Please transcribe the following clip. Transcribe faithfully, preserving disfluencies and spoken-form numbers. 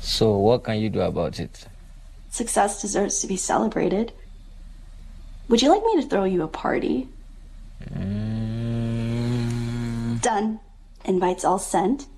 So what can you do about it? Success deserves to be celebrated. Would you like me to throw you a party? Mm. Done. Invites all sent.